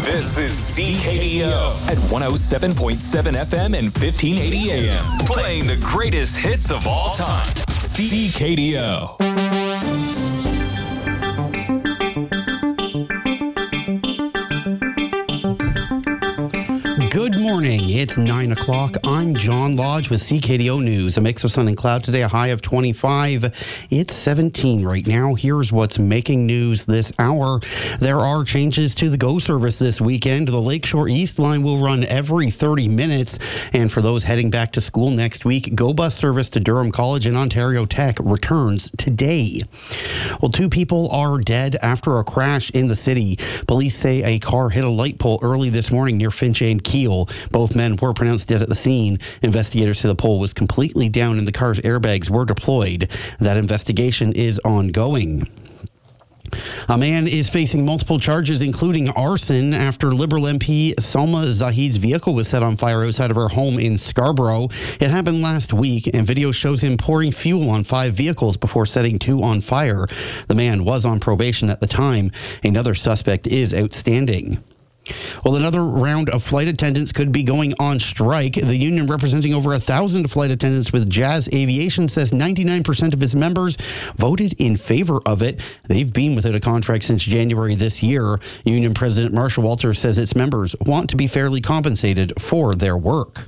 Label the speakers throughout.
Speaker 1: This is CKDO at 107.7 FM and 1580 AM. Playing the greatest hits of all time. CKDO.
Speaker 2: Good morning. It's 9 o'clock. I'm John Lodge with CKDO News. A mix of sun and cloud today, a high of 25. It's 17 right now. Here's what's making news this hour. There are changes to the GO service this weekend. The Lakeshore East line will run every 30 minutes. And for those heading back to school next week, GO bus service to Durham College and Ontario Tech returns today. Well, 2 people are dead after a crash in the city. Police say a car hit a light pole early this morning near Finch and Keele. Both men were pronounced dead at the scene. Investigators say the pole was completely down and the car's airbags were deployed. That investigation is ongoing. A man is facing multiple charges, including arson, after Liberal MP Salma Zahid's vehicle was set on fire outside of her home in Scarborough. It happened last week, and video shows him pouring fuel on 5 vehicles before setting 2 on fire. The man was on probation at the time. Another suspect is outstanding. Well, another round of flight attendants could be going on strike. The union representing over 1,000 flight attendants with Jazz Aviation says 99% of its members voted in favor of it. They've been without a contract since January this year. Union President Marsha Walters says its members want to be fairly compensated for their work.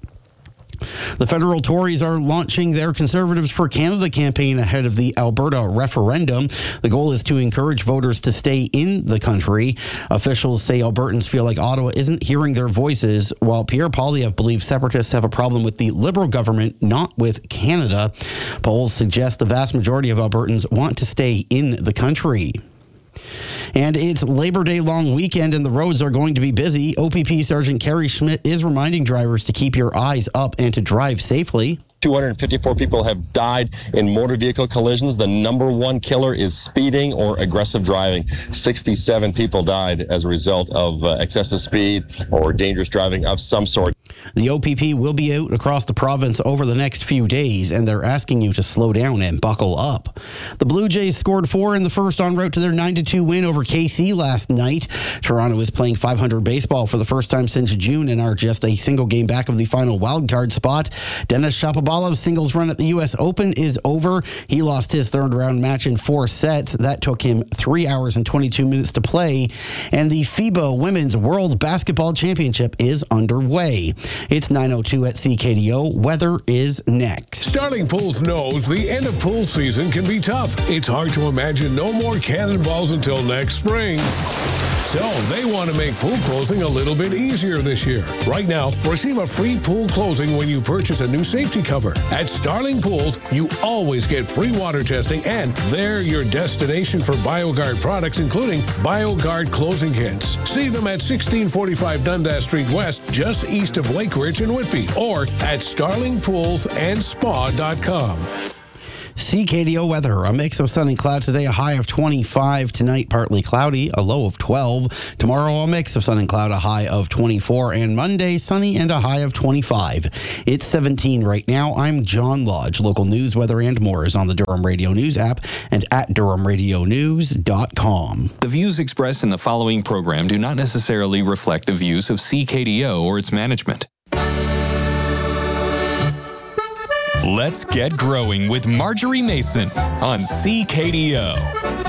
Speaker 2: The federal Tories are launching their Conservatives for Canada campaign ahead of the Alberta referendum. The goal is to encourage voters to stay in the country. Officials say Albertans feel like Ottawa isn't hearing their voices, while Pierre Poilievre believes separatists have a problem with the Liberal government, not with Canada. Polls suggest the vast majority of Albertans want to stay in the country. And it's Labor Day long weekend and the roads are going to be busy. OPP Sergeant Kerry Schmidt is reminding drivers to keep your eyes up and to drive safely.
Speaker 3: 254 people have died in motor vehicle collisions. The number one killer is speeding or aggressive driving. 67 people died as a result of excessive speed or dangerous driving of some sort.
Speaker 2: The OPP will be out across the province over the next few days, and they're asking you to slow down and buckle up. The Blue Jays scored 4 in the first en route to their 9-2 win over KC last night. Toronto is playing .500 baseball for the first time since June and are just a single game back of the final wildcard spot. Denis Shapovalov's singles run at the U.S. Open is over. He lost his third-round match in 4 sets. That took him 3 hours and 22 minutes to play. And the FIBA Women's World Basketball Championship is underway. It's 9:02 at CKDO. Weather is next.
Speaker 4: Starling Pools knows the end of pool season can be tough. It's hard to imagine no more cannonballs until next spring. So they want to make pool closing a little bit easier this year. Right now, receive a free pool closing when you purchase a new safety cover. At Starling Pools, you always get free water testing, and they're your destination for BioGuard products, including BioGuard closing kits. See them at 1645 Dundas Street West, just east of Lake Ridge in Whitby, or at starlingpoolsandspa.com.
Speaker 2: CKDO weather, a mix of sun and cloud today, a high of 25. Tonight, partly cloudy, a low of 12. Tomorrow, a mix of sun and cloud, a high of 24. And Monday, sunny and a high of 25. It's 17 right now. I'm John Lodge. Local news, weather, and more is on the Durham Radio News app and at DurhamRadioNews.com.
Speaker 1: The views expressed in the following program do not necessarily reflect the views of CKDO or its management. Let's get growing with Marjorie Mason on CKDO.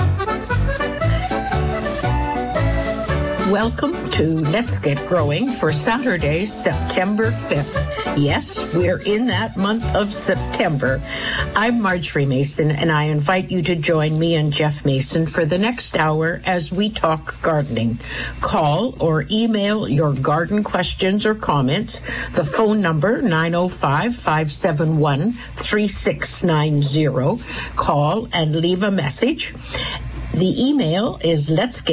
Speaker 5: Welcome to Let's Get Growing for Saturday, September 5th. Yes, we're in that month of September. I'm Marjorie Mason, and I invite you to join me and Jeff Mason for the next hour as we talk gardening. Call or email your garden questions or comments. The phone number, 905-571-3690. Call and leave a message. The email is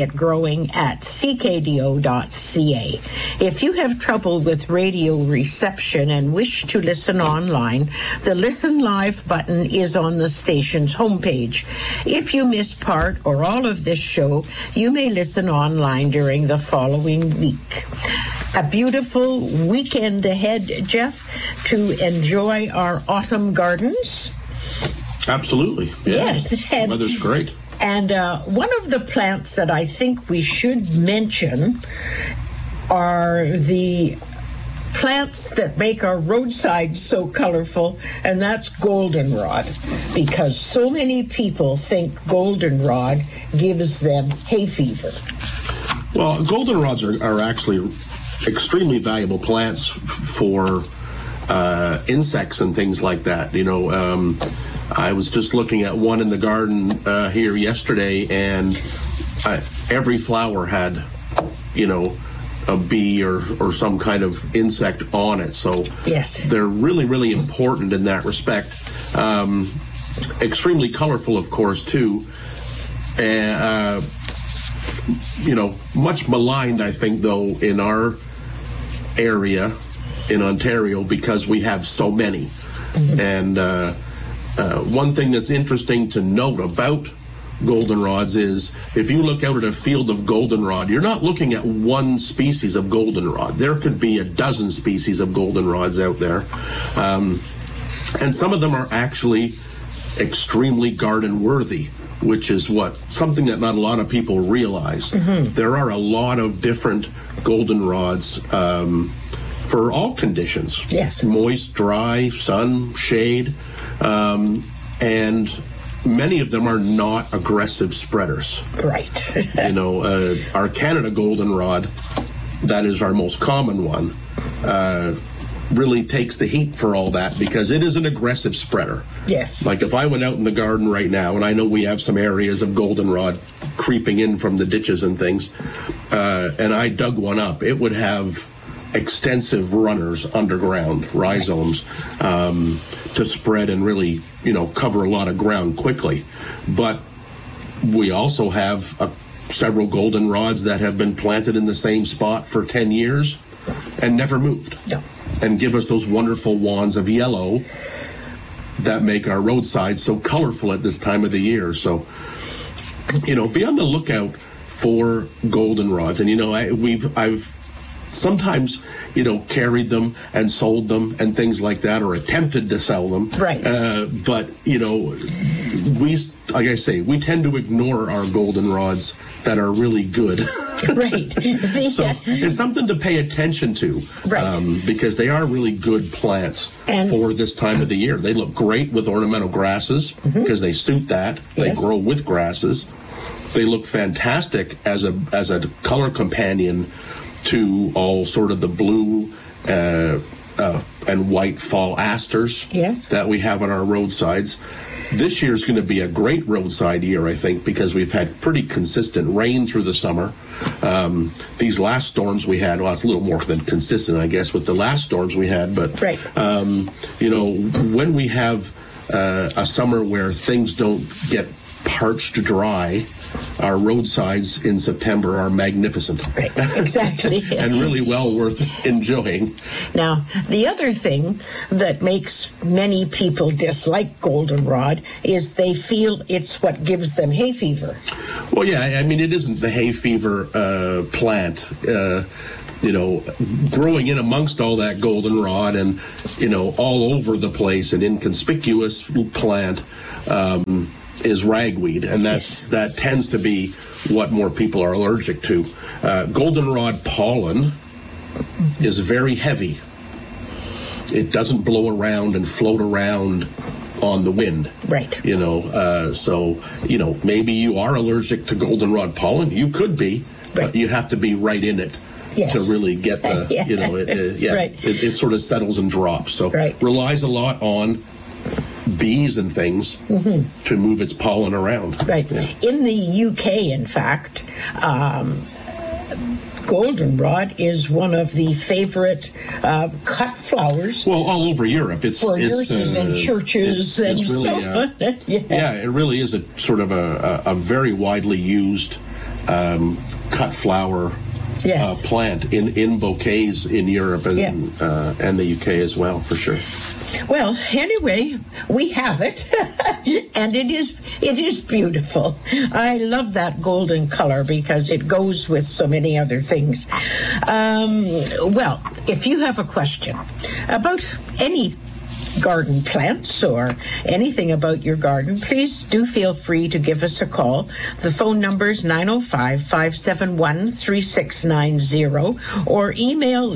Speaker 5: letsgetgrowing@ckdo.ca. If you have trouble with radio reception and wish to listen online, the Listen Live button is on the station's homepage. If you miss part or all of this show, you may listen online during the following week. A beautiful weekend ahead, Jeff, to enjoy our autumn gardens.
Speaker 6: Absolutely. Yeah.
Speaker 5: Yes.
Speaker 6: Weather's great.
Speaker 5: And one of the plants that I think we should mention are the plants that make our roadsides so colorful, and that's goldenrod, because so many people think goldenrod gives them hay fever.
Speaker 6: Well, goldenrods are actually extremely valuable plants for insects and things like that. You know, I was just looking at one in the garden here yesterday, and every flower had, you know, a bee or some kind of insect on it. So
Speaker 5: yes,
Speaker 6: they're really, really important in that respect. Extremely colorful, of course, too. You know, much maligned, I think, though, in our area in Ontario because we have so many. Mm-hmm. And one thing that's interesting to note about goldenrods is if you look out at a field of goldenrod, you're not looking at one species of goldenrod. There could be a dozen species of goldenrods out there. And some of them are actually extremely garden worthy, which is something that not a lot of people realize. Mm-hmm. There are a lot of different goldenrods for all conditions.
Speaker 5: Yes. Moist,
Speaker 6: dry, sun, shade, and many of them are not aggressive spreaders.
Speaker 5: Right.
Speaker 6: You know, our Canada goldenrod, that is our most common one, really takes the heat for all that because it is an aggressive spreader.
Speaker 5: Yes.
Speaker 6: Like if I went out in the garden right now, and I know we have some areas of goldenrod creeping in from the ditches and things, and I dug one up, it would have extensive runners underground, rhizomes, to spread and really, you know, cover a lot of ground quickly. But we also have several goldenrods that have been planted in the same spot for 10 years and never moved.
Speaker 5: No.
Speaker 6: And give us those wonderful wands of yellow that make our roadsides so colorful at this time of the year. So, you know, be on the lookout for goldenrods. And, you know, I've sometimes, you know, carried them and sold them and things like that, or attempted to sell them.
Speaker 5: Right.
Speaker 6: But, you know, like I say, we tend to ignore our goldenrods that are really good.
Speaker 5: Right.
Speaker 6: So it's something to pay attention to.
Speaker 5: Right.
Speaker 6: Because they are really good plants for this time of the year. They look great with ornamental grasses because they suit that. They grow with grasses. They look fantastic as a color companion to all sort of the blue and white fall asters that we have on our roadsides. This year is going to be a great roadside year, I think, because we've had pretty consistent rain through the summer. These last storms we had, well, it's a little more than consistent, I guess, with the last storms we had. But, you know, when we have a summer where things don't get parched dry, our roadsides in September are magnificent.
Speaker 5: Right, exactly.
Speaker 6: And really well worth enjoying.
Speaker 5: Now, the other thing that makes many people dislike goldenrod is they feel it's what gives them hay fever.
Speaker 6: Well, yeah, I mean, it isn't the hay fever plant. You know, growing in amongst all that goldenrod and, you know, all over the place, an inconspicuous plant is ragweed, and that tends to be what more people are allergic to. Goldenrod pollen is very heavy. It doesn't blow around and float around on the wind.
Speaker 5: Right.
Speaker 6: You know, so, you know, maybe you are allergic to goldenrod pollen. You could be, but you have to be right in it.
Speaker 5: Yes.
Speaker 6: To really get the, you know, it sort of settles and drops. So relies a lot on bees and things to move its pollen around.
Speaker 5: Right. Yeah. In the UK, in fact, goldenrod is one of the favorite cut flowers.
Speaker 6: Well, all over Europe.
Speaker 5: It's nurses and churches and
Speaker 6: really,
Speaker 5: so on.
Speaker 6: It really is a sort of a very widely used cut flower plant in bouquets in Europe and the UK as well, for sure.
Speaker 5: Well, anyway, we have it, and it is beautiful. I love that golden color because it goes with so many other things. Well, if you have a question about any garden plants or anything about your garden, please do feel free to give us a call. The phone number is 905-571-3690 or email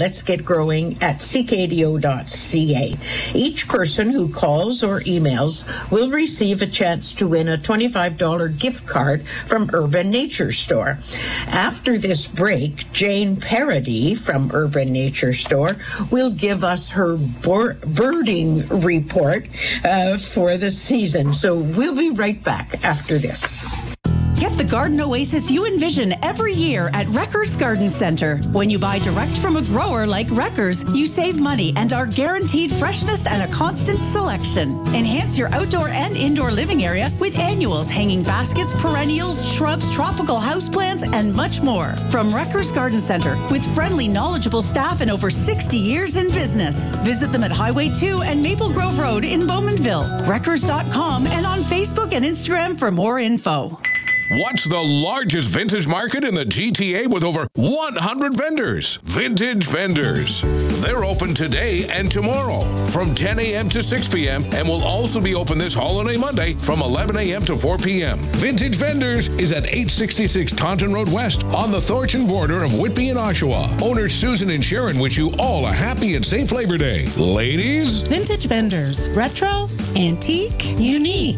Speaker 5: letsgetgrowing@ckdo.ca. Each person who calls or emails will receive a chance to win a $25 gift card from Urban Nature Store. After this break, Jane Parody from Urban Nature Store will give us her birding report for the season. So we'll be right back after this.
Speaker 7: Get the garden oasis you envision every year at Wreckers Garden Center. When you buy direct from a grower like Wreckers, you save money and are guaranteed freshness and a constant selection. Enhance your outdoor and indoor living area with annuals, hanging baskets, perennials, shrubs, tropical houseplants, and much more. From Wreckers Garden Center, with friendly, knowledgeable staff and over 60 years in business. Visit them at Highway 2 and Maple Grove Road in Bowmanville. Wreckers.com and on Facebook and Instagram for more info.
Speaker 4: What's the largest vintage market in the GTA with over 100 vendors? Vintage Vendors. They're open today and tomorrow from 10 a.m. to 6 p.m. and will also be open this holiday Monday from 11 a.m. to 4 p.m. Vintage Vendors is at 866 Taunton Road West on the Thornton border of Whitby and Oshawa. Owners Susan and Sharon wish you all a happy and safe Labor Day. Ladies?
Speaker 8: Vintage Vendors. Retro, antique, unique.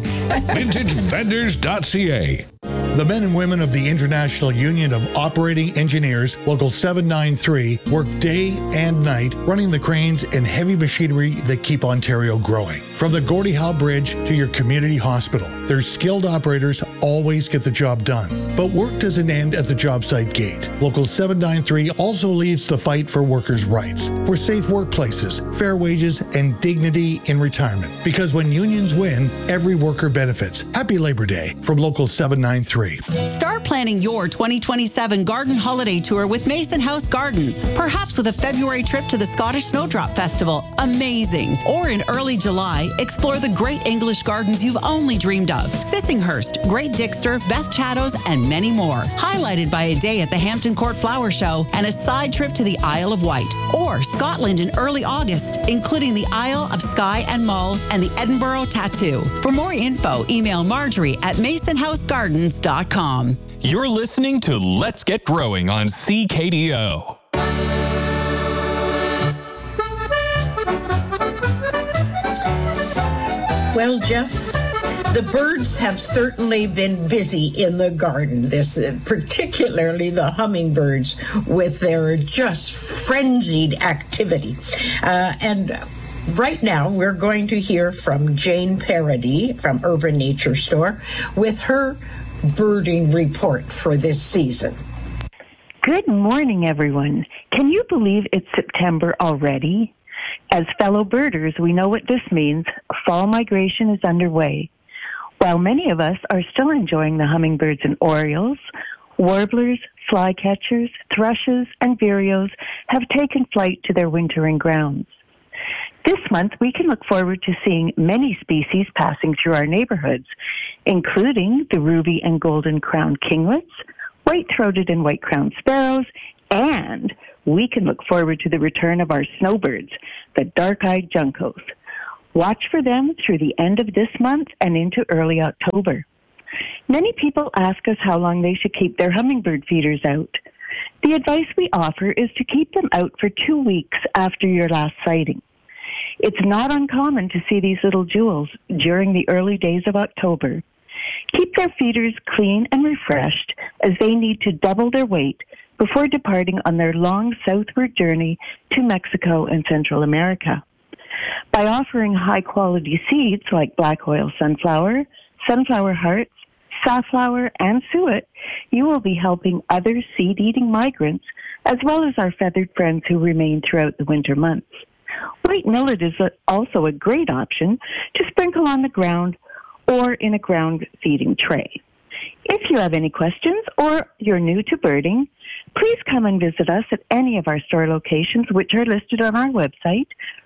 Speaker 4: VintageVendors.ca.
Speaker 9: The men and women of the International Union of Operating Engineers, Local 793, work day and night running the cranes and heavy machinery that keep Ontario growing. From the Gordie Howe Bridge to your community hospital, their skilled operators always get the job done. But work doesn't end at the job site gate. Local 793 also leads the fight for workers' rights, for safe workplaces, fair wages, and dignity in retirement. Because when unions win, every worker benefits. Happy Labor Day from Local 793.
Speaker 7: Start planning your 2027 garden holiday tour with Mason House Gardens, perhaps with a February trip to the Scottish Snowdrop Festival. Amazing. Or in early July, explore the great English gardens you've only dreamed of. Sissinghurst, Great Dixter, Beth Chattos, and many more. Highlighted by a day at the Hampton Court Flower Show and a side trip to the Isle of Wight. Or Scotland in early August, including the Isle of Skye and Mull and the Edinburgh Tattoo. For more info, email Marjorie at masonhousegardens.com.
Speaker 1: You're listening to Let's Get Growing on CKDO.
Speaker 5: Well, Jeff, the birds have certainly been busy in the garden, particularly the hummingbirds with their just frenzied activity. And right now, we're going to hear from Jane Parody from Urban Nature Store with her birding report for this season.
Speaker 10: Good morning, everyone. Can you believe it's September already? As fellow birders, we know what this means. Fall migration is underway. While many of us are still enjoying the hummingbirds and orioles, warblers, flycatchers, thrushes, and vireos have taken flight to their wintering grounds. This month, we can look forward to seeing many species passing through our neighborhoods, including the ruby and golden-crowned kinglets, white-throated and white-crowned sparrows, and we can look forward to the return of our snowbirds, the dark-eyed juncos. Watch for them through the end of this month and into early October. Many people ask us how long they should keep their hummingbird feeders out. The advice we offer is to keep them out for 2 weeks after your last sighting. It's not uncommon to see these little jewels during the early days of October. Keep their feeders clean and refreshed, as they need to double their weight before departing on their long southward journey to Mexico and Central America. By offering high-quality seeds like black oil sunflower, sunflower hearts, safflower, and suet, you will be helping other seed-eating migrants, as well as our feathered friends who remain throughout the winter months. White millet is also a great option to sprinkle on the ground or in a ground feeding tray. If you have any questions or you're new to birding, please come and visit us at any of our store locations, which are listed on our website,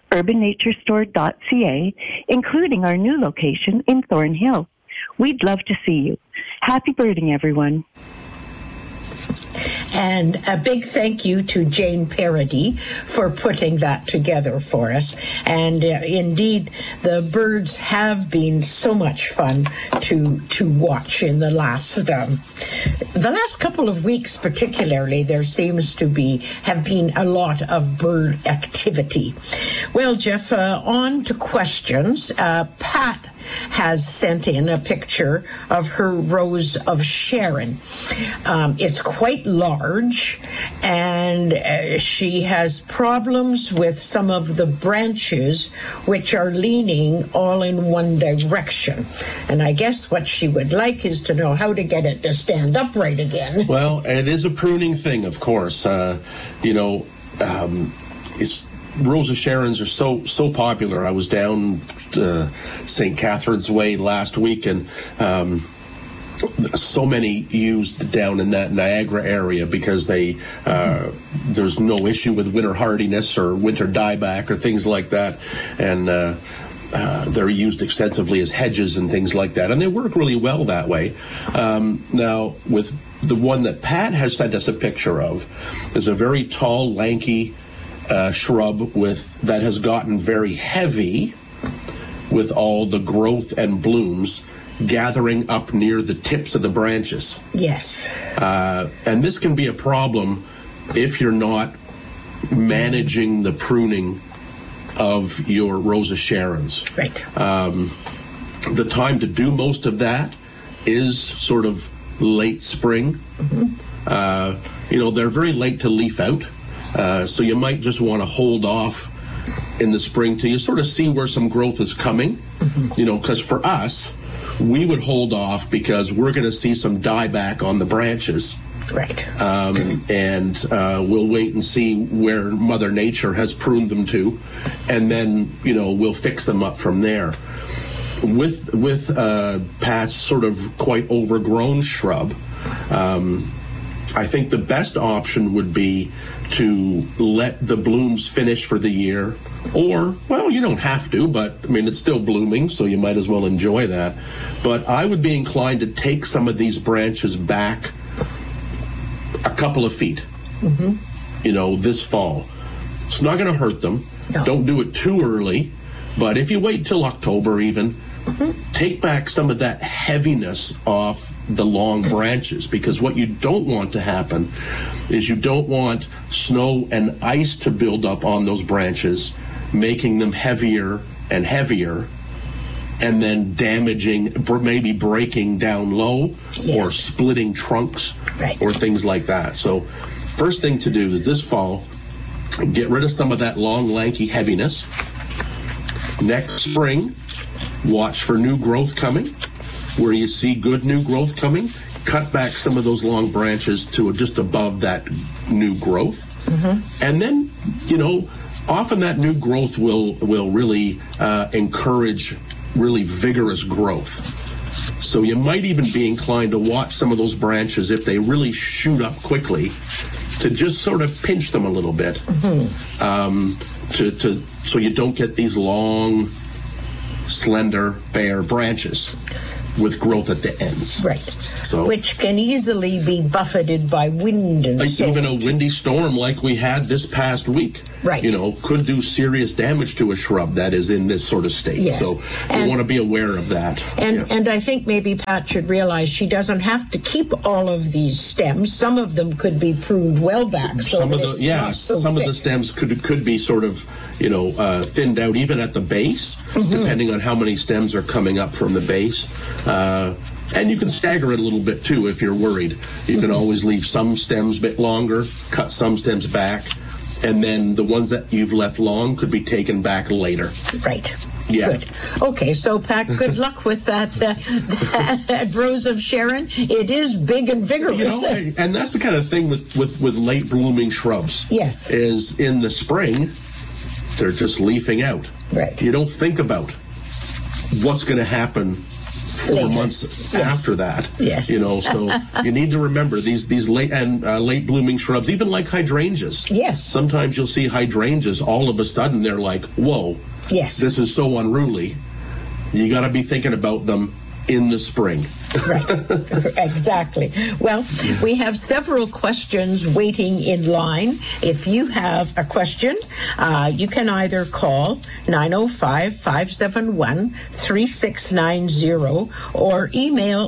Speaker 10: urbannaturestore.ca, including our new location in Thornhill. We'd love to see you. Happy birding, everyone.
Speaker 5: And a big thank you to Jane Parody for putting that together for us. And indeed, the birds have been so much fun to watch in the last couple of weeks, particularly. There seems to have been a lot of bird activity. Well, Jeff, on to questions. Pat has sent in a picture of her Rose of Sharon. It's quite large, and she has problems with some of the branches which are leaning all in one direction. And I guess what she would like is to know how to get it to stand upright again.
Speaker 6: Well, it is a pruning thing, of course. Rose of Sharons are so popular. I was down St. Catherine's Way last week, and so many used down in that Niagara area because there's no issue with winter hardiness or winter dieback or things like that, and they're used extensively as hedges and things like that, and they work really well that way. Now, with the one that Pat has sent us a picture of, is a very tall, lanky shrub that has gotten very heavy with all the growth and blooms gathering up near the tips of the branches.
Speaker 5: Yes.
Speaker 6: And this can be a problem if you're not managing the pruning of your Rose of Sharons.
Speaker 5: Right.
Speaker 6: The time to do most of that is sort of late spring. They're very late to leaf out. So you might just want to hold off in the spring till you sort of see where some growth is coming. Because for us, we would hold off because we're going to see some dieback on the branches.
Speaker 5: Right.
Speaker 6: And we'll wait and see where Mother Nature has pruned them to, and then, we'll fix them up from there. With Pat's sort of quite overgrown shrub, I think the best option would be to let the blooms finish for the year, or, well, you don't have to, but I mean, it's still blooming, so you might as well enjoy that. But I would be inclined to take some of these branches back a couple of feet, this fall. It's not going to hurt them. No. Don't do it too early, but if you wait till October even, take back some of that heaviness off the long branches, because what you don't want to happen is you don't want snow and ice to build up on those branches, making them heavier and heavier, and then damaging, maybe breaking down low, or splitting trunks, or things like that. So first thing to do is this fall, get rid of some of that long, lanky heaviness. Next spring, watch for new growth coming. Where you see good new growth coming, cut back some of those long branches to just above that new growth. And then, often that new growth will really encourage really vigorous growth. So you might even be inclined to watch some of those branches, if they really shoot up quickly, to just sort of pinch them a little bit, so you don't get these long, slender, bare branches with growth at the ends.
Speaker 5: Right.
Speaker 6: So,
Speaker 5: which can easily be buffeted by wind and so.
Speaker 6: Even a windy storm like we had this past week, could do serious damage to a shrub that is in this sort of state.
Speaker 5: Yes.
Speaker 6: So you want to be aware of that.
Speaker 5: And I think maybe Pat should realize she doesn't have to keep all of these stems. Some of them could be pruned well back.
Speaker 6: Some of the stems could be sort of, thinned out even at the base, depending on how many stems are coming up from the base. And you can stagger it a little bit too if you're worried. You can always leave some stems a bit longer, cut some stems back, and then the ones that you've left long could be taken back later.
Speaker 5: Right.
Speaker 6: Yeah.
Speaker 5: Good. Okay, so Pat, good luck with that Rose of Sharon. It is big and vigorous.
Speaker 6: And that's the kind of thing with late blooming shrubs.
Speaker 5: Yes.
Speaker 6: Is in the spring, they're just leafing out.
Speaker 5: Right.
Speaker 6: You don't think about what's going to happen 4 months after that.
Speaker 5: Yes.
Speaker 6: So you need to remember these late blooming shrubs, even like hydrangeas.
Speaker 5: Yes.
Speaker 6: Sometimes you'll see hydrangeas, all of a sudden they're like, whoa,
Speaker 5: yes,
Speaker 6: this is so unruly. You got to be thinking about them in the spring.
Speaker 5: Right, exactly. Well, we have several questions waiting in line. If you have a question, you can either call 905-571-3690 or email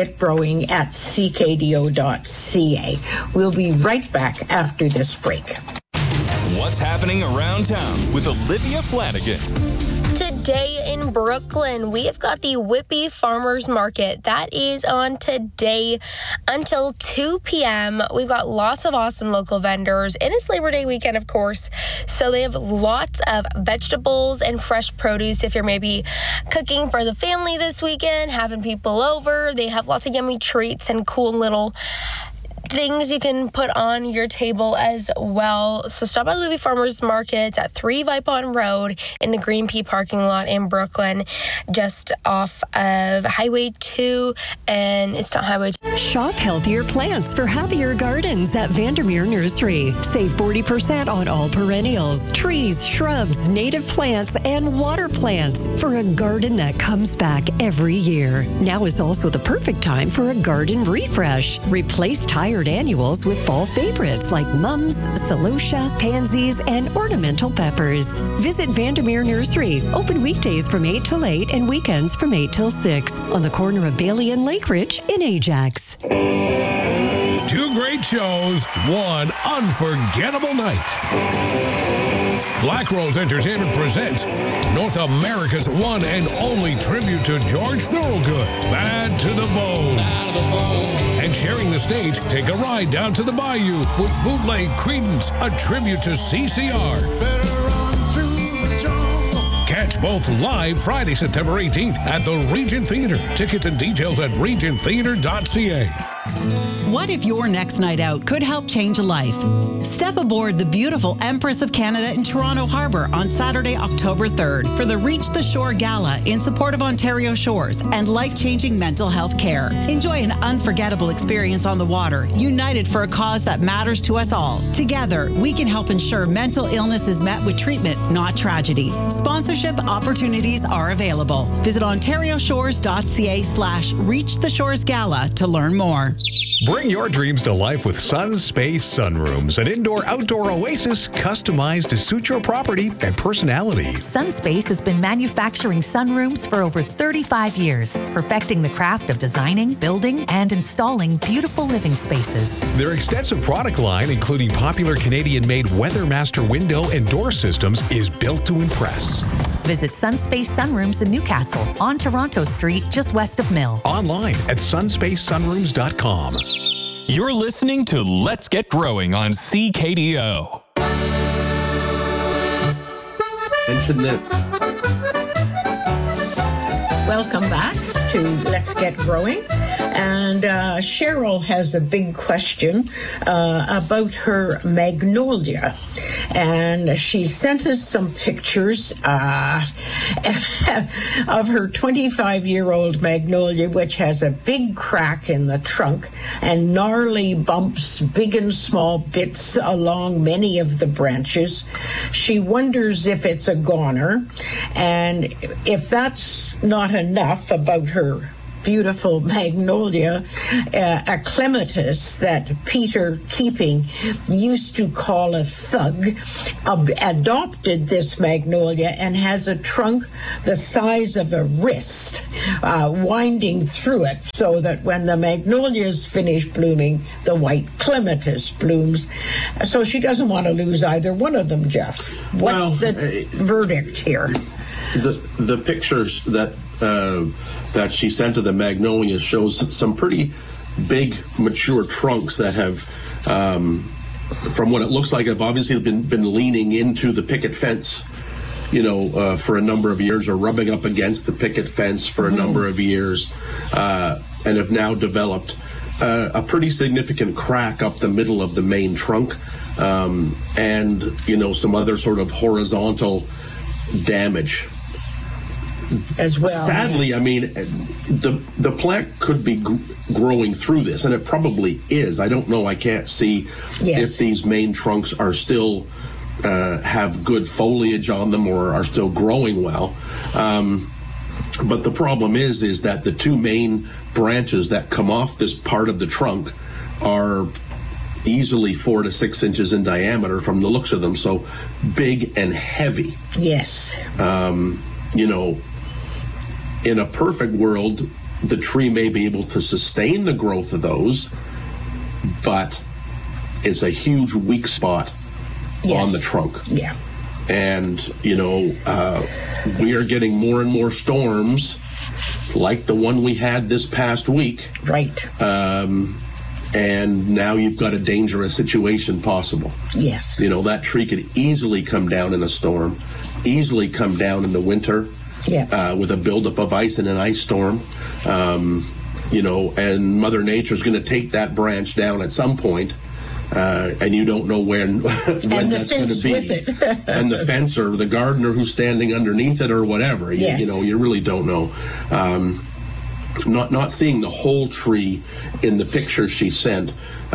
Speaker 5: letsgetgrowing@ckdo.ca. We'll be right back after this break.
Speaker 1: What's happening around town with Olivia Flanagan.
Speaker 11: Today in Brooklyn, we have got the Whitby Farmers Market. That is on today until 2 p.m. We've got lots of awesome local vendors, and it's Labor Day weekend, of course. So they have lots of vegetables and fresh produce if you're maybe cooking for the family this weekend, having people over. They have lots of yummy treats and cool little things you can put on your table as well. So stop by the Whitby Farmers Market at 3 Vipon Road in the Green Pea parking lot in Brooklyn, just off of Highway 2, and it's not Highway 2.
Speaker 12: Shop healthier plants for happier gardens at Vandermeer Nursery. Save 40% on all perennials, trees, shrubs, native plants, and water plants for a garden that comes back every year. Now is also the perfect time for a garden refresh. Replace tired annuals with fall favorites like mums, celosia, pansies, and ornamental peppers. Visit Vandermeer Nursery, open weekdays from 8 till 8 and weekends from 8 till 6 on the corner of Bailey and Lake Ridge in Ajax.
Speaker 4: 2 great shows, 1 unforgettable night. Black Rose Entertainment presents North America's one and only tribute to George Thorogood, Bad to the Bone. And sharing the stage, take a ride down to the bayou with Bootleg Creedence, a tribute to CCR. Catch both live Friday, September 18th at the Regent Theatre. Tickets and details at regenttheatre.ca.
Speaker 7: What if your next night out could help change a life? Step aboard the beautiful Empress of Canada in Toronto Harbour on Saturday, October 3rd for the Reach the Shore Gala in support of Ontario Shores and life-changing mental health care. Enjoy an unforgettable experience on the water, united for a cause that matters to us all. Together, we can help ensure mental illness is met with treatment, not tragedy. Sponsorship opportunities are available. Visit ontarioshores.ca/Reach the Shores Gala to learn more.
Speaker 13: Bring your dreams to life with Sunspace Sunrooms, an indoor-outdoor oasis customized to suit your property and personality.
Speaker 14: Sunspace has been manufacturing sunrooms for over 35 years, perfecting the craft of designing, building, and installing beautiful living spaces.
Speaker 13: Their extensive product line, including popular Canadian-made Weathermaster window and door systems, is built to impress.
Speaker 14: Visit Sunspace Sunrooms in Newcastle on Toronto Street, just west of Mill.
Speaker 13: Online at sunspacesunrooms.com.
Speaker 1: You're listening to Let's Get Growing on CKDO.
Speaker 5: Welcome back to Let's Get Growing. And Cheryl has a big question about her magnolia. And she sent us some pictures of her 25-year-old magnolia, which has a big crack in the trunk and gnarly bumps, big and small bits along many of the branches. She wonders if it's a goner, and if that's not enough about her beautiful magnolia, a clematis that Peter Keeping used to call a thug, adopted this magnolia and has a trunk the size of a wrist, winding through it so that when the magnolias finish blooming, the white clematis blooms. So she doesn't want to lose either one of them, Jeff. What's the verdict here?
Speaker 6: The pictures that she sent of the magnolias shows some pretty big, mature trunks that have, from what it looks like, have obviously been leaning into the picket fence, for a number of years, or rubbing up against the picket fence for a number of years, and have now developed a pretty significant crack up the middle of the main trunk, and some other sort of horizontal damage
Speaker 5: as well.
Speaker 6: Sadly, I mean, the plant could be growing through this, and it probably is. I don't know. I can't see if these main trunks are still have good foliage on them or are still growing well. But the problem is that the two main branches that come off this part of the trunk are easily 4 to 6 inches in diameter from the looks of them, so big and heavy.
Speaker 5: Yes.
Speaker 6: You know, in a perfect world, the tree may be able to sustain the growth of those, but it's a huge weak spot on the trunk.
Speaker 5: Yeah.
Speaker 6: And, you know, we are getting more and more storms like the one we had this past week.
Speaker 5: Right.
Speaker 6: And now you've got a dangerous situation possible.
Speaker 5: Yes.
Speaker 6: You know, that tree could easily come down in a storm, easily come down in the winter with a buildup of ice in an ice storm. You know, and Mother Nature's going to take that branch down at some point, and you don't know when that's going to be.
Speaker 5: With it.
Speaker 6: And the fence or the gardener who's standing underneath it or whatever.
Speaker 5: Yes.
Speaker 6: You know, you really don't know. Not seeing the whole tree in the picture she sent,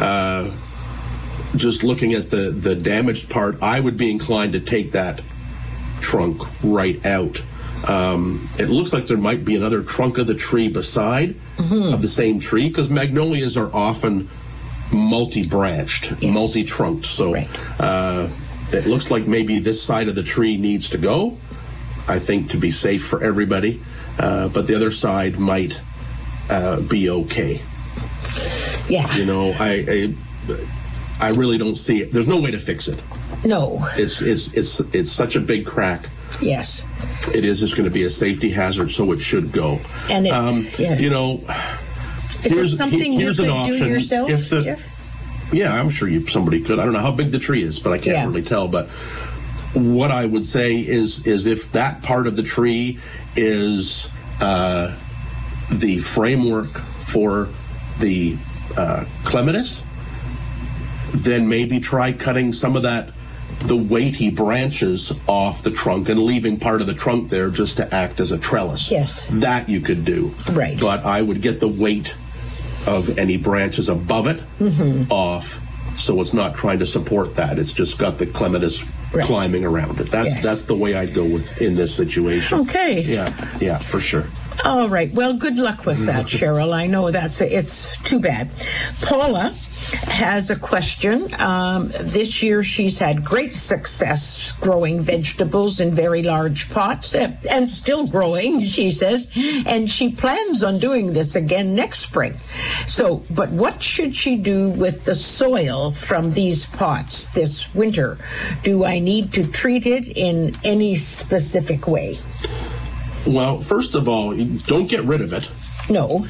Speaker 6: just looking at the damaged part, I would be inclined to take that trunk right out. It looks like there might be another trunk of the tree beside of the same tree, because magnolias are often multi-branched, multi-trunked. So it looks like maybe this side of the tree needs to go, I think, to be safe for everybody. But the other side might be okay.
Speaker 5: Yeah.
Speaker 6: You know, I really don't see it. There's no way to fix it.
Speaker 5: No.
Speaker 6: It's such a big crack.
Speaker 5: Yes.
Speaker 6: It is just going to be a safety hazard, so it should go.
Speaker 5: And
Speaker 6: you know,
Speaker 5: is it something
Speaker 6: here's
Speaker 5: you
Speaker 6: an
Speaker 5: could
Speaker 6: option.
Speaker 5: do yourself,
Speaker 6: Jeff? Yeah, I'm sure somebody could. I don't know how big the tree is, but I can't really tell. But what I would say is if that part of the tree is the framework for the clematis, then maybe try cutting some of the weighty branches off the trunk and leaving part of the trunk there just to act as a trellis.
Speaker 5: Yes.
Speaker 6: That you could do.
Speaker 5: Right.
Speaker 6: But I would get the weight of any branches above it off, so it's not trying to support that. It's just got the clematis climbing around it. That's the way I'd go in this situation.
Speaker 5: Okay.
Speaker 6: Yeah, for sure.
Speaker 5: All right. Well, good luck with that, Cheryl. I know it's too bad. Paula has a question. This year she's had great success growing vegetables in very large pots and still growing, she says, and she plans on doing this again next spring. So, but what should she do with the soil from these pots this winter? Do I need to treat it in any specific way?
Speaker 6: Well, first of all, don't get rid of it.
Speaker 5: No.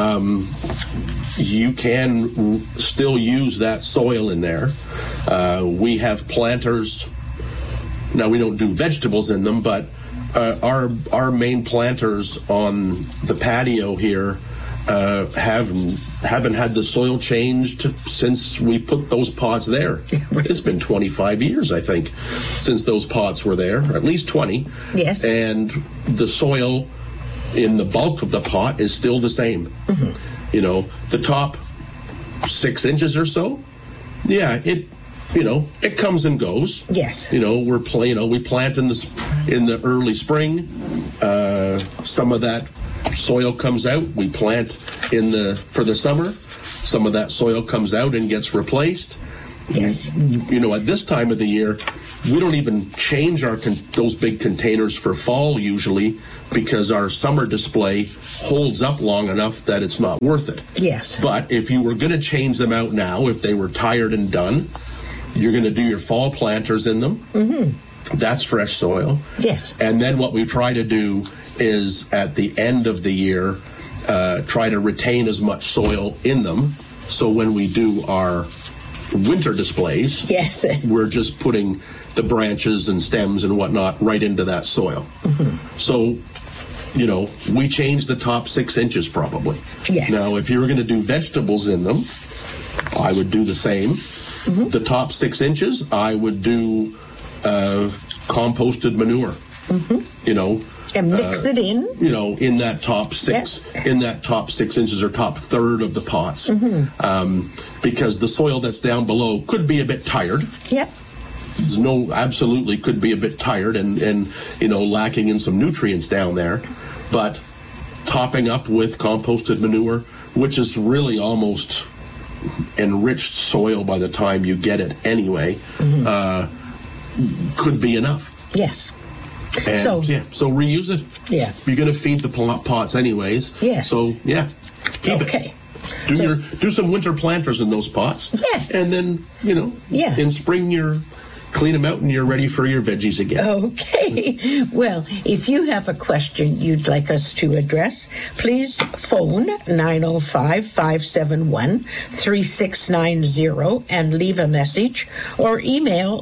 Speaker 6: You can still use that soil in there. We have planters. Now, we don't do vegetables in them, but our main planters on the patio here haven't had the soil changed since we put those pots there. It's been 25 years, I think, since those pots were there, at least 20.
Speaker 5: Yes.
Speaker 6: And the soil in the bulk of the pot is still the same. You know, the top 6 inches or so, it comes and goes.
Speaker 5: Yes.
Speaker 6: You know, we plant in the early spring. Some of that soil comes out. We plant for the summer. Some of that soil comes out and gets replaced.
Speaker 5: Yes.
Speaker 6: You know, at this time of the year, we don't even change those big containers for fall usually, because our summer display holds up long enough that it's not worth it.
Speaker 5: Yes.
Speaker 6: But if you were going to change them out now, if they were tired and done, you're going to do your fall planters in them. That's fresh soil.
Speaker 5: Yes.
Speaker 6: And then what we try to do is at the end of the year, try to retain as much soil in them. So when we do our winter displays, we're just putting the branches and stems and whatnot right into that soil. So, you know, we change the top 6 inches probably.
Speaker 5: Yes.
Speaker 6: Now, if you were going to do vegetables in them, I would do the same. The top 6 inches, I would do composted manure. You know,
Speaker 5: and mix it in.
Speaker 6: You know, in that top 6 inches or top third of the pots, because the soil that's down below could be a bit tired.
Speaker 5: Yep.
Speaker 6: Absolutely could be a bit tired and lacking in some nutrients down there. but topping up with composted manure, which is really almost enriched soil by the time you get it anyway, could be enough.
Speaker 5: Yes.
Speaker 6: And so reuse it.
Speaker 5: Yeah.
Speaker 6: You're going to feed the pots anyways.
Speaker 5: Yes.
Speaker 6: So, yeah, keep it. Do some winter planters in those pots.
Speaker 5: Yes.
Speaker 6: And then, in spring clean them out and you're ready for your veggies again.
Speaker 5: Okay. Well, if you have a question you'd like us to address, please phone 905-571-3690 and leave a message, or email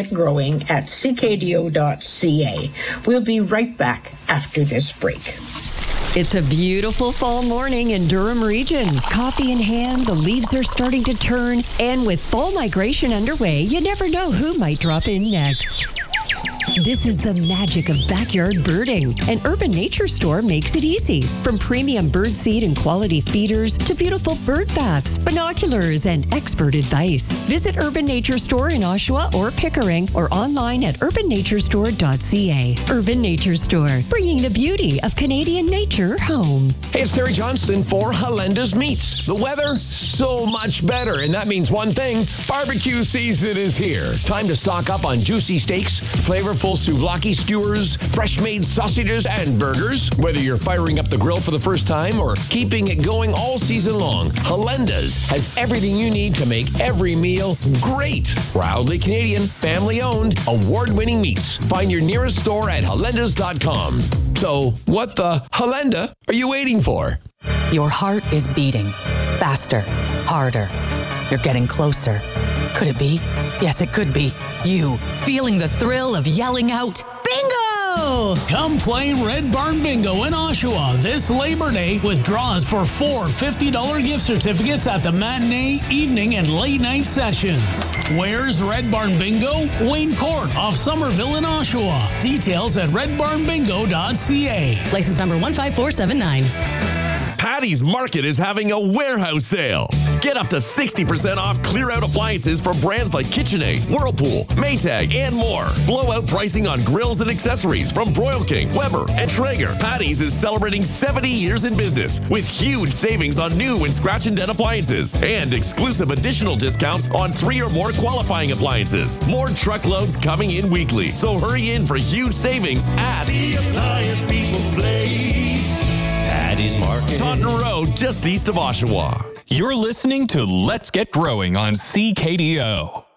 Speaker 5: letsgetgrowing@ckdo.ca. We'll be right back after this break.
Speaker 12: It's a beautiful fall morning in Durham region. Coffee in hand, the leaves are starting to turn, and with fall migration underway, you never know who might drop in next. This is the magic of backyard birding, and Urban Nature Store makes it easy. From premium bird seed and quality feeders to beautiful bird baths, binoculars, and expert advice. Visit Urban Nature Store in Oshawa or Pickering, or online at urbannaturestore.ca. Urban Nature Store, bringing the beauty of Canadian nature home.
Speaker 15: Hey, it's Terry Johnston for Halenda's Meats. The weather, so much better, and that means one thing: barbecue season is here. Time to stock up on juicy steaks, flavorful souvlaki skewers, fresh-made sausages, and burgers. Whether you're firing up the grill for the first time or keeping it going all season long, Halenda's has everything you need to make every meal great. Proudly Canadian, family-owned, award-winning meats. Find your nearest store at halendas.com. So, what the Halenda are you waiting for?
Speaker 16: Your heart is beating faster, harder. You're getting closer. Could it be? Yes, it could be. You, feeling the thrill of yelling out, "Bingo!"
Speaker 17: Come play Red Barn Bingo in Oshawa this Labor Day with draws for 4 $50 gift certificates at the matinee, evening, and late night sessions. Where's Red Barn Bingo? Wayne Court off Somerville in Oshawa. Details at redbarnbingo.ca.
Speaker 16: License number 15479.
Speaker 18: Patty's Market is having a warehouse sale. Get up to 60% off clear-out appliances from brands like KitchenAid, Whirlpool, Maytag, and more. Blowout pricing on grills and accessories from Broil King, Weber, and Traeger. Patty's is celebrating 70 years in business with huge savings on new and scratch and dent appliances and exclusive additional discounts on 3 or more qualifying appliances. More truckloads coming in weekly, so hurry in for huge savings at
Speaker 19: The Appliance People Place. Patty's Market.
Speaker 18: Taunton Road, just east of Oshawa.
Speaker 1: You're listening to Let's Get Growing on CKDO.